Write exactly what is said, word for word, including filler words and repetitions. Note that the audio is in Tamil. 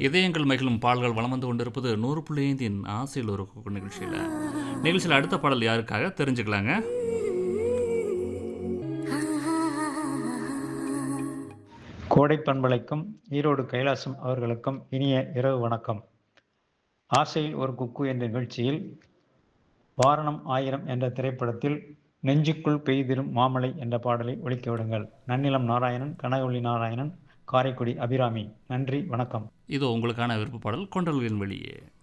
இதயங்கள் மகிழும் பாடல்கள் வலம் வந்து கொண்டிருப்பது நூறு புள்ளி ஐந்தின் ஆசையில் ஒரு குக்கு நிகழ்ச்சியில். நிகழ்ச்சியில் அடுத்த பாடல் யாருக்காக தெரிஞ்சுக்கலாங்க. கோடை பண்பலைக்கும் ஈரோடு கைலாசம் அவர்களுக்கும் இனிய இரவு வணக்கம். ஆசையில் ஒரு குக்கு என்ற நிகழ்ச்சியில் வாரணம் ஆயிரம் என்ற திரைப்படத்தில் நெஞ்சுக்குள் பெய்திரும் மாமலை என்ற பாடலை ஒலிக்க விடுங்கள். நன்னிலம் நாராயணன், கனகவள்ளி நாராயணன், காரைக்குடி அபிராமி. நன்றி, வணக்கம். இதோ உங்களுக்கான விருப்ப பாடல் கொண்டல்களின் வெளியே.